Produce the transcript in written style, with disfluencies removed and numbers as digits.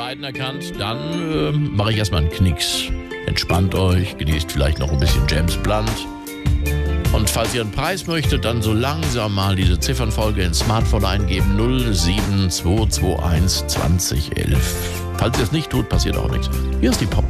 Leiden erkannt, dann mache ich erstmal einen Knicks. Entspannt euch, genießt vielleicht noch ein bisschen James Blunt. Und falls ihr einen Preis möchtet, dann so langsam mal diese Ziffernfolge ins Smartphone eingeben: 07221 2011. Falls ihr es nicht tut, passiert auch nichts. Hier ist die Pop.